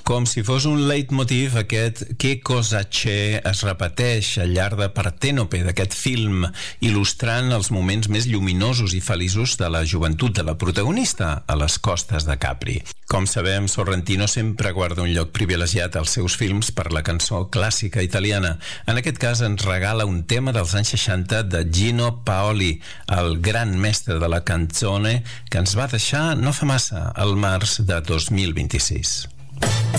Com si fos un leitmotiv, aquest Che cosa c'è es repeteix al llarg de Partènope, d'aquest film, il·lustrant els moments més lluminosos i feliços de la joventut de la protagonista a les costes de Capri. Com sabem, Sorrentino sempre guarda un lloc privilegiat als seus films per la cançó clàssica italiana. En aquest cas ens regala un tema dels anys 60 de Gino Paoli, el gran mestre de la canzone, que ens va deixar no fa massa, al març de 2026.